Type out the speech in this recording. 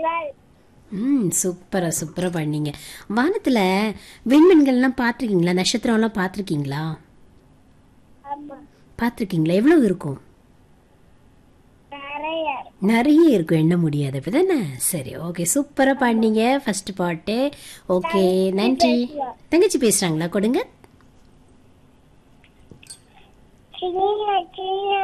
நிலவுகள். சூப்பரா சூப்பரா பண்ணீங்க. வானத்துல விண்மீன்கள்லாம் பார்த்துருக்கீங்களா? நட்சத்திரம்லாம் பார்த்துருக்கீங்களா? ஆமா, பார்த்துருக்கீங்களா? எவ்வளவு இருக்கும்? நிறைய. நிறைய இருக்கும், எண்ண முடியாது, அப்படிதானே? சரி, ஓகே, சூப்பரா பண்ணீங்க ஃபர்ஸ்ட் பாட்டு. ஓகே, நன்றி. தங்கச்சி பேசுறாங்களா? கொடுங்க. சின்ன சின்ன